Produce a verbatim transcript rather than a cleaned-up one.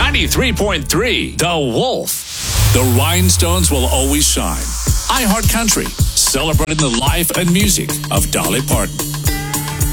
ninety-three point three The Wolf. The Rhinestones will always shine. iHeart Country, celebrating the life and music of Dolly Parton.